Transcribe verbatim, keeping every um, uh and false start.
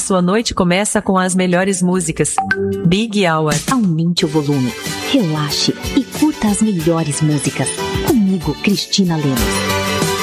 sua noite começa com as melhores músicas. Big Hour. Aumente o volume, relaxe e curta as melhores músicas. Comigo, Cristina Lemos.